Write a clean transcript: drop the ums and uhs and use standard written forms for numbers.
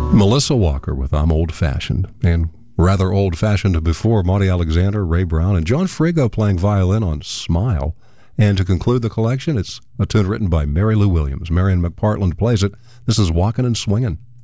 Melissa Walker with I'm Old Fashioned, and rather old-fashioned before Monty Alexander, Ray Brown, and John Frigo playing violin on Smile. And to conclude the collection, it's a tune written by Mary Lou Williams. Marion McPartland plays it. This is Walkin' and Swingin'.